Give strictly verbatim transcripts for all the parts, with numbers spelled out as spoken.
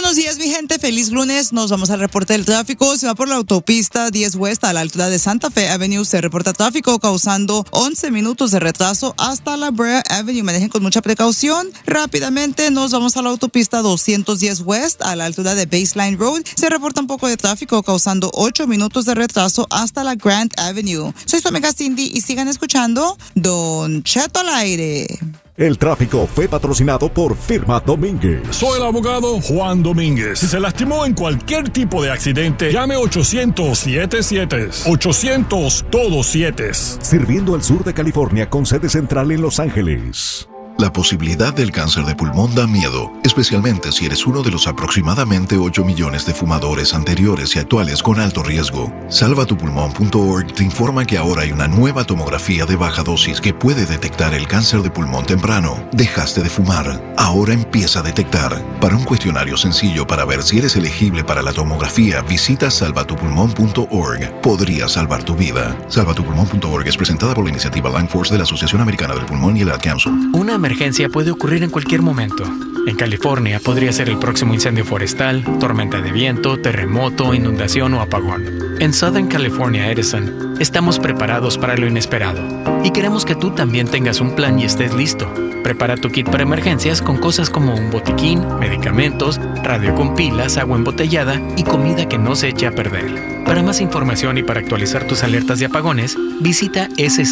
Buenos días, mi gente. Feliz lunes. Nos vamos al reporte del tráfico. Se va por la autopista diez West a la altura de Santa Fe Avenue. Se reporta tráfico causando once minutos de retraso hasta la Brea Avenue. Manejen con mucha precaución. Rápidamente nos vamos a la autopista doscientos diez West a la altura de Baseline Road. Se reporta un poco de tráfico causando ocho minutos de retraso hasta la Grant Avenue. Soy su amiga Cindy y sigan escuchando Don Cheto al aire. El tráfico fue patrocinado por Firma Domínguez. Soy el abogado Juan Domínguez. Si se lastimó en cualquier tipo de accidente, llame ochocientos siete siete. ochocientos todos siete. Sirviendo al sur de California con sede central en Los Ángeles. La posibilidad del cáncer de pulmón da miedo, especialmente si eres uno de los aproximadamente ocho millones de fumadores anteriores y actuales con alto riesgo. salva tu pulmón punto org te informa que ahora hay una nueva tomografía de baja dosis que puede detectar el cáncer de pulmón temprano. Dejaste de fumar, ahora empieza a detectar. Para un cuestionario sencillo para ver si eres elegible para la tomografía, visita salva tu pulmón punto org. Podría salvar tu vida. salva tu pulmón punto org es presentada por la iniciativa Lung Force de la Asociación Americana del Pulmón y el Ad Council. Una emergencia puede ocurrir en cualquier momento. En California podría ser el próximo incendio forestal, tormenta de viento, terremoto, inundación o apagón. En Southern California Edison, estamos preparados para lo inesperado y queremos que tú también tengas un plan y estés listo. Prepara tu kit para emergencias con cosas como un botiquín, medicamentos, radio con pilas, agua embotellada y comida que no se eche a perder. Para más información y para actualizar tus alertas de apagones, visita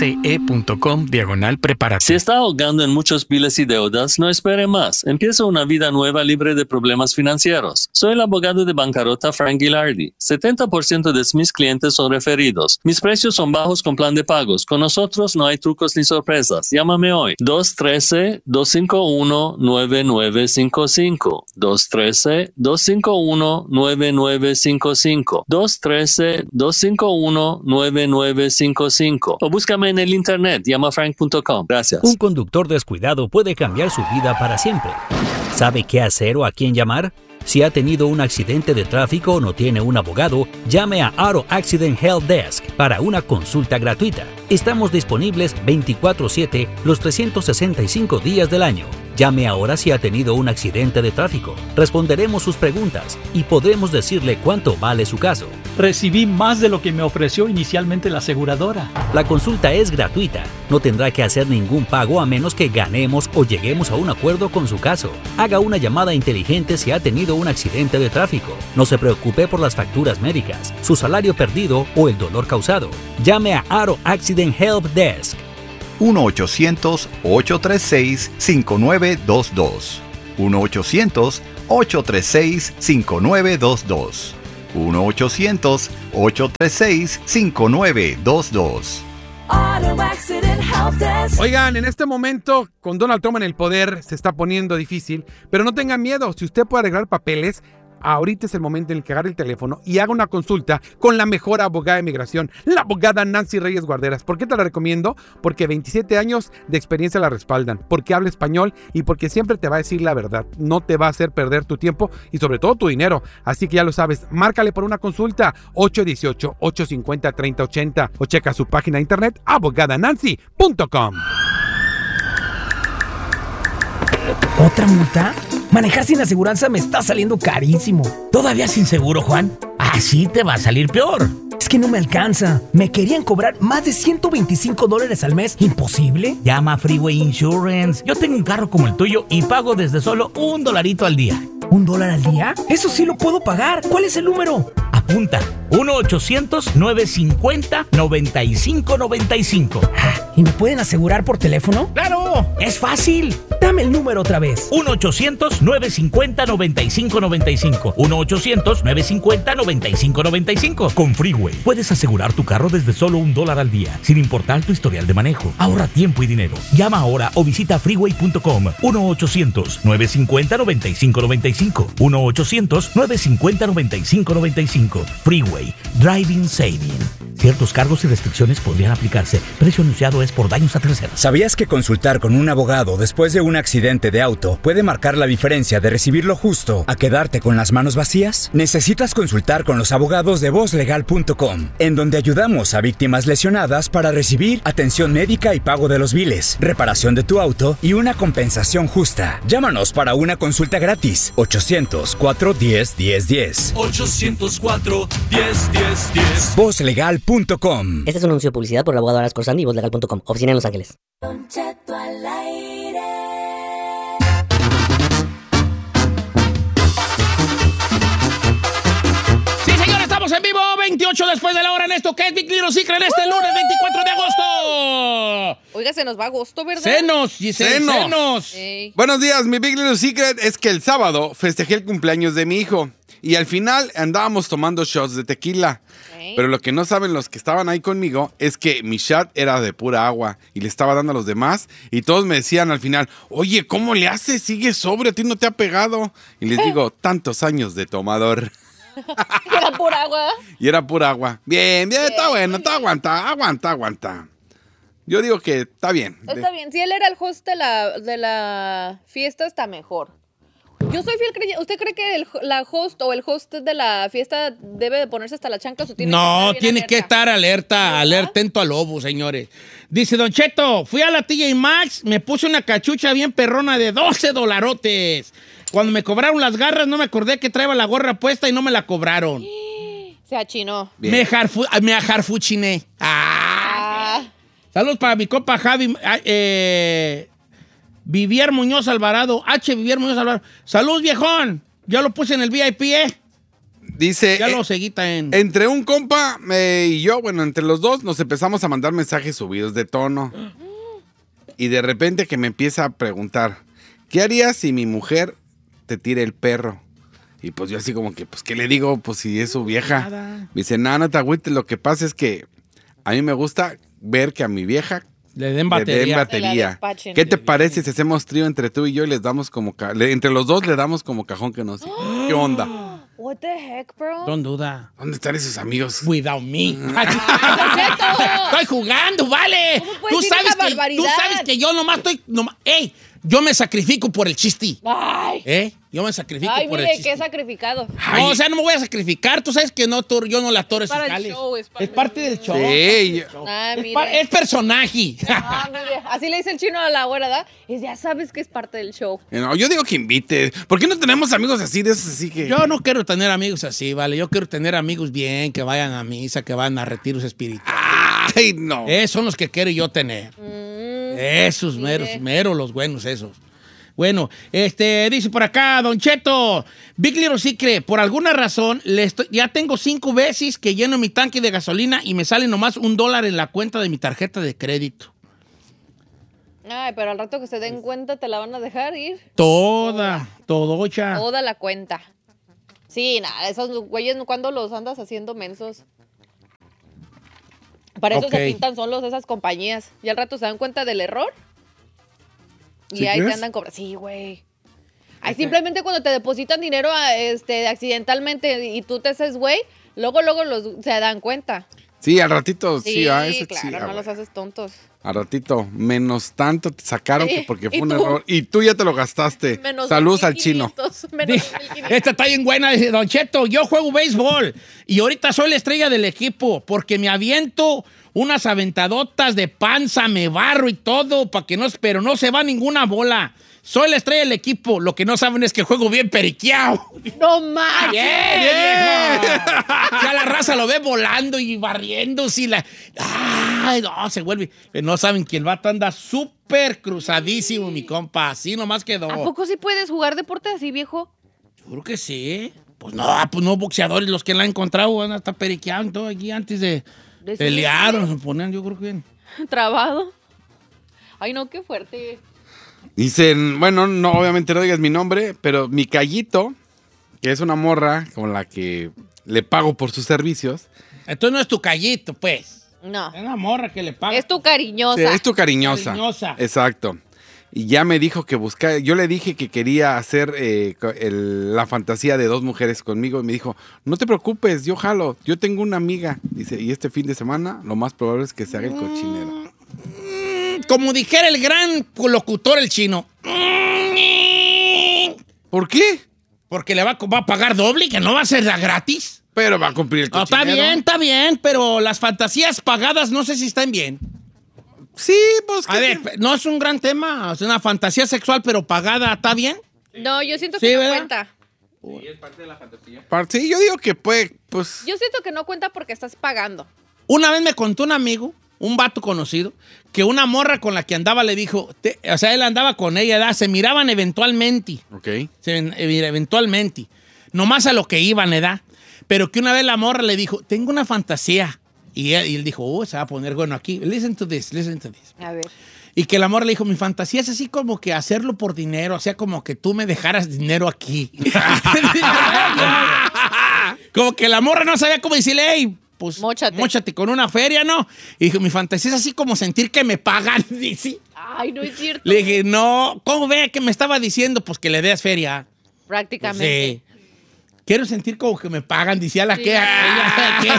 sce.com diagonal prepárate. Si está ahogando en muchos biles y deudas, no espere más. Empieza una vida nueva libre de problemas financieros. Soy el abogado de bancarrota Frank Gilardi. setenta por ciento de mis clientes son referidos. Mis precios son bajos con plan de pagos. Con nosotros no hay trucos ni sorpresas. Llámame hoy. dos uno tres, dos cinco uno, nueve nueve cinco cinco. dos uno tres, dos cinco uno, nueve nueve cinco cinco. dos uno tres, dos cinco uno, nueve nueve cinco cinco. O búscame en el internet. llama frank punto com. Gracias. Un conductor descuidado puede cambiar su vida para siempre. ¿Sabe qué hacer o a quién llamar? Si ha tenido un accidente de tráfico o no tiene un abogado, llame a Auto Accident Help Desk para una consulta gratuita. Estamos disponibles veinticuatro siete los trescientos sesenta y cinco días del año. Llame ahora si ha tenido un accidente de tráfico. Responderemos sus preguntas y podremos decirle cuánto vale su caso. Recibí más de lo que me ofreció inicialmente la aseguradora. La consulta es gratuita. No tendrá que hacer ningún pago a menos que ganemos o lleguemos a un acuerdo con su caso. Haga una llamada inteligente si ha tenido un accidente de tráfico. No se preocupe por las facturas médicas, su salario perdido o el dolor causado. Llame a Auto Accident Help Desk. uno ochocientos, ocho tres seis, cinco nueve dos dos. uno ochocientos, ocho tres seis, cinco nueve dos dos. uno ochocientos, ocho tres seis, cinco nueve dos dos. Oigan, en este momento, con Donald Trump en el poder, se está poniendo difícil, pero no tengan miedo. Si usted puede arreglar papeles, ahorita es el momento en el que agarre el teléfono y haga una consulta con la mejor abogada de migración, la abogada Nancy Reyes Guarderas. ¿Por qué te la recomiendo? Porque veintisiete años de experiencia la respaldan, porque habla español y porque siempre te va a decir la verdad. No te va a hacer perder tu tiempo y sobre todo tu dinero. Así que ya lo sabes, márcale por una consulta ocho uno ocho, ocho cinco cero, tres cero ocho cero o checa su página de internet abogada nancy punto com. ¿Otra multa? Manejar sin aseguranza me está saliendo carísimo. ¿Todavía sin seguro, Juan? Así te va a salir peor. Es que no me alcanza. Me querían cobrar más de ciento veinticinco dólares al mes. ¿Imposible? Llama a Freeway Insurance. Yo tengo un carro como el tuyo y pago desde solo un dolarito al día. ¿Un dólar al día? Eso sí lo puedo pagar. ¿Cuál es el número? Apunta. uno ochocientos, nueve cincuenta, noventa y cinco noventa y cinco. ¿Y me pueden asegurar por teléfono? ¡Claro! ¡Es fácil! Dame el número otra vez. uno ochocientos, nueve cincuenta, noventa y cinco noventa y cinco. uno ochocientos, nueve cincuenta, noventa y cinco noventa y cinco. Con Freeway puedes asegurar tu carro desde solo un dólar al día, sin importar tu historial de manejo. Ahorra tiempo y dinero. Llama ahora o visita freeway punto com. uno ochocientos, nueve cincuenta, noventa y cinco noventa y cinco. uno ochocientos, nueve cincuenta, noventa y cinco noventa y cinco. Freeway. Driving Saving. Ciertos cargos y restricciones podrían aplicarse. Precio anunciado es por daños a terceros. ¿Sabías que consultar con un abogado después de un accidente de auto puede marcar la diferencia de recibir lo justo a quedarte con las manos vacías? Necesitas consultar con los abogados de voz legal punto com, en donde ayudamos a víctimas lesionadas para recibir atención médica y pago de los biles, reparación de tu auto y una compensación justa. Llámanos para una consulta gratis. ochocientos, cuatro uno cero, uno cero uno cero. ochocientos cuatro, diez, diez, diez. voz legal punto com. Este es un anuncio de publicidad por el abogado Aras Corsandi y voz legal punto com. Oficina en Los Ángeles. Don Cheto al aire. Sí, señor, estamos en vivo, veintiocho después de la hora en esto que es Big Little Secret este uh-huh. lunes veinticuatro de agosto. Oiga, se nos va agosto, ¿verdad? Senos, Giselle, senos. senos. Hey. Buenos días, mi Big Little Secret es que el sábado festejé el cumpleaños de mi hijo y al final andábamos tomando shots de tequila. Hey. Pero lo que no saben los que estaban ahí conmigo es que mi shot era de pura agua y le estaba dando a los demás y todos me decían al final, oye, ¿cómo le haces? Sigue sobrio, a ti no te ha pegado. Y les digo, tantos años de tomador. ¿Y era pura agua? Y era pura agua. Bien, bien, bien está bueno, está aguanta, aguanta, aguanta. Yo digo que está bien. Está bien, si él era el host de la, de la fiesta, está mejor. Yo soy fiel creyente. ¿Usted cree que el, la host o el host de la fiesta debe de ponerse hasta la chancla o tiene no, que tiene alerta? que estar alerta, alerta, atento al lobo, señores. Dice Don Cheto, fui a la T J Maxx, me puse una cachucha bien perrona de doce dolarotes. Cuando me cobraron las garras, no me acordé que traía la gorra puesta y no me la cobraron. Se achinó. Me, jarfu, me ajarfuchiné. Ah. Ah. Saludos para mi compa Javi. Eh, Vivier Muñoz Alvarado. H. Vivier Muñoz Alvarado. Saludos, viejón. Ya lo puse en el V I P, ¿eh? Dice. Ya lo seguí en. Entre un compa eh, y yo, bueno, entre los dos, nos empezamos a mandar mensajes subidos de tono. Y de repente que me empieza a preguntar, ¿qué harías si mi mujer te tire el perro? Y pues yo así como que, pues, ¿qué le digo? Pues si es su vieja. Nada. Me dice, no, no te agüites, lo que pasa es que a mí me gusta ver que a mi vieja le den batería. Le den batería. ¿Qué te parece si hacemos trío entre tú y yo y les damos como, ca- le, entre los dos le damos como cajón que nos... ¿Qué onda? What the heck, bro? Don't do that. ¿Dónde están esos amigos? Without me. Estoy jugando, vale. Tú sabes, que, tú sabes que yo nomás estoy... Nomás, ¡ey! Yo me sacrifico por el chiste. Ay. ¿Eh? Yo me sacrifico Ay, por mire, el chiste. qué sacrificado. Ay. No, o sea, no me voy a sacrificar. Tú sabes que no, tú, yo no la atoro esos para jales. el show, es, para es parte del show. Sí. Ah, es, pa- es personaje. Ah, mire. Así le dice el chino a la abuela, ¿verdad? Y ya sabes que es parte del show. No, yo digo que invite. ¿Por qué no tenemos amigos así de esos así que...? Yo no quiero tener amigos así, ¿vale? Yo quiero tener amigos bien, que vayan a misa, que vayan a retiros espirituales. Ay, no. Esos son los que quiero yo tener. Mm, esos, sí. meros, meros los buenos esos. Bueno, este, dice por acá, Don Cheto, Big Little Secret, por alguna razón, le estoy, ya tengo cinco veces que lleno mi tanque de gasolina y me sale nomás un dólar en la cuenta de mi tarjeta de crédito. Ay, pero al rato que se den cuenta, ¿te la van a dejar ir? Toda, todocha. Toda la cuenta. Sí, nada, esos güeyes, ¿cuándo los andas haciendo mensos? Para eso Okay. se pintan solos esas compañías. Y al rato se dan cuenta del error. Y ¿Sí ahí crees? te andan cobrando. Sí, güey. Ahí simplemente cuando te depositan dinero este, accidentalmente y tú te haces güey, luego, luego los, se dan cuenta. Sí, al ratito, sí, Sí, ah, ese claro, sí, no ah, los haces tontos. al ratito, menos tanto te sacaron Sí, que porque ¿y fue un tú? error. Y tú ya te lo gastaste. Menos Saludos dos al mil chino. quinientos, menos dos mil quinientos. Esta está bien buena, dice Don Cheto. Yo juego béisbol y ahorita soy la estrella del equipo porque me aviento unas aventadotas de panza, me barro y todo, para que no, pero no se va ninguna bola. Soy la estrella del equipo. Lo que no saben es que juego bien periqueado. ¡No manches! ¡Bien, Yeah. viejo! Ya la raza lo ve volando y barriendo. Sí, la... ¡Ay, no! Se vuelve... No saben que el vato anda súper cruzadísimo, mi compa. Así nomás quedó. ¿A poco sí puedes jugar deporte así, viejo? Yo creo que sí. Pues no, pues no boxeadores. Los que la han encontrado van a estar periqueados y todo aquí antes de ¿De pelear. sí? O se ponían, yo creo que bien. ¿Trabado? Ay, no, qué fuerte. Dicen, bueno, no, obviamente no digas mi nombre, pero mi Callito, que es una morra con la que le pago por sus servicios. Entonces no es tu Callito, pues. No. Es una morra que le paga. Es tu cariñosa. Sí, es tu cariñosa. Cariñosa. Exacto. Y ya me dijo que buscaba, yo le dije que quería hacer eh, el- la fantasía de dos mujeres conmigo y me dijo, no te preocupes, yo jalo, yo tengo una amiga. Dice, y este fin de semana lo más probable es que se haga el cochinero. Como dijera el gran locutor, el chino. ¿Por qué? Porque le va, a- va a pagar doble, que no va a ser gratis. Pero va a cumplir el No, cochinero. está bien, está bien, pero las fantasías pagadas no sé si están bien. Sí, pues... A ver, no es un gran tema, es una fantasía sexual, pero pagada, ¿está bien? No, yo siento Sí, que no ¿verdad? cuenta. Par- Sí, yo digo que puede, pues... Yo siento que no cuenta porque estás pagando. Una vez me contó un amigo, un vato conocido, que una morra con la que andaba le dijo, te- o sea, él andaba con ella, ¿verdad? Se miraban eventualmente, Ok. se ven- eh, eventualmente, nomás a lo que iban, ¿verdad? Pero que una vez la morra le dijo, tengo una fantasía. Y él, y él dijo, oh, se va a poner bueno aquí. Listen to this, listen to this. A ver. Y que la morra le dijo, mi fantasía es así como que hacerlo por dinero, o sea, como que tú me dejaras dinero aquí. Como que la morra no sabía cómo decirle, hey, pues móchate. con una feria, ¿no? Y dijo, mi fantasía es así como sentir que me pagan. Dice. Ay, no es cierto. Le dije, no, ¿cómo ve que me estaba diciendo? Pues que le des feria. Prácticamente. Sí. Quiero sentir como que me pagan, decía la Sí. que. ¿Qué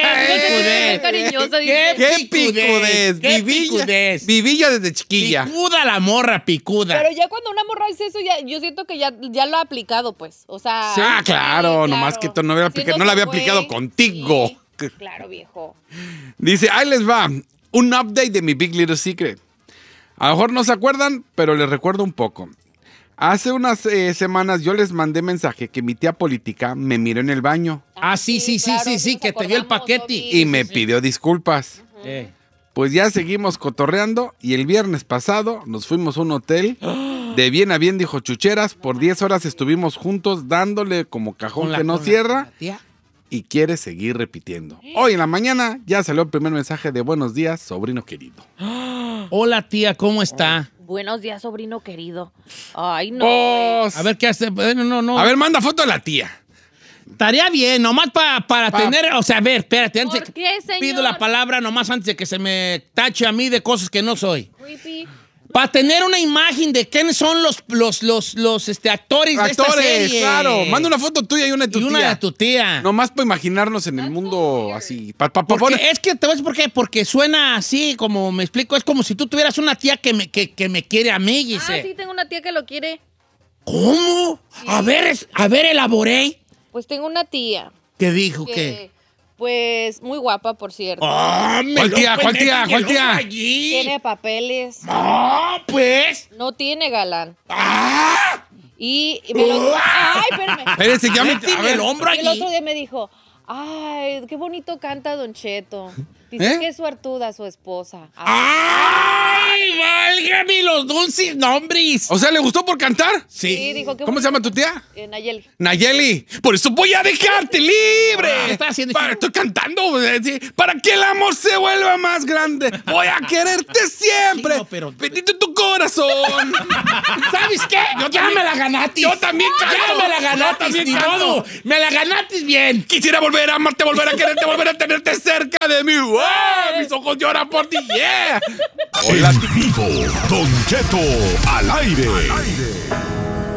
Qué cariñosa, dice. ¡Qué picudez! ¡Qué Vivilla, picudez! vivilla desde chiquilla. Picuda la morra, picuda. Pero ya cuando una morra hace eso, ya, yo siento que ya, ya lo ha aplicado, pues. O sea. Ah, claro, nomás que tú no, había Sí, aplica- no no la se había fue. aplicado contigo. Claro, viejo. Dice, ahí les va, un update de mi Big Little Secret. A lo mejor no se acuerdan, pero les recuerdo un poco. Hace unas eh, semanas yo les mandé mensaje que mi tía política me miró en el baño. Ah, sí, sí, sí, sí, sí, que te dio el paquete. Y me pidió disculpas. Eh. Pues ya seguimos cotorreando y el viernes pasado nos fuimos a un hotel. De bien a bien, dijo Chucheras. Por diez horas estuvimos juntos dándole como cajón Con la- que no con la- cierra. con la tía. Y quiere seguir repitiendo. Hoy en la mañana ya salió el primer mensaje de buenos días, sobrino querido. Hola, tía, ¿cómo está? Buenos días, sobrino querido. Ay, no. Pues, A ver qué hace. Bueno, no, no. a ver, manda foto de la tía. Estaría bien, nomás pa- para Pa- tener. O sea, a ver, espérate. Antes ¿Por de- qué, señor? pido la palabra, nomás antes de que se me tache a mí de cosas que no soy. Creepy. Para tener una imagen de quiénes son los, los, los, los este, actores, de esta Actores, serie. claro. Manda una foto tuya y una de tu Y una tía. de tu tía. Nomás para imaginarnos en el mundo así. Pa, pa- pa Porque poner- es que te voy a decir por qué. Porque suena así, como me explico. Es como si tú tuvieras una tía que me, que, que me quiere a mí, Ah, Giselle. sí, tengo una tía que lo quiere. ¿Cómo? A ver, es- a ver, elaboré. Pues tengo una tía. ¿Qué dijo? que, ¿Qué? Pues muy guapa, por cierto. Ah, me ¿Cuál lo tía? ¿Cuál meten tía? el ¿Cuál ojo tía? allí. Tiene papeles. Ah, pues. No tiene galán. Ah. Y y me lo... ¡Ay, espérame! Espérense, ya me- Méteme a ver. el hombro Y el allí. otro día me dijo, ay, qué bonito canta Don Cheto. Dice ¿Eh? que es suertuda su esposa. ¡Ay, válgame los dulces nombres! O sea, ¿le gustó por cantar? Sí, dijo que ¿Cómo se llama tu tía? Eh, Nayeli. Nayeli, por eso voy a dejarte libre. ¿Qué estás haciendo? Para- estoy cantando, eh, sí, para que el amor se vuelva más grande. Voy a quererte siempre. Chino, pero- Bendito tu corazón. ¿Sabes qué? Yo ya también- me la ganaste. yo también canto. Ya me la Yo ganaste, también ni canto. modo. Me la ganaste bien. Quisiera volver a amarte, volver a quererte, volver a tenerte cerca de mí. ¡Wow! Mis ojos lloran por ti, yeah. En vivo, Don Cheto al aire.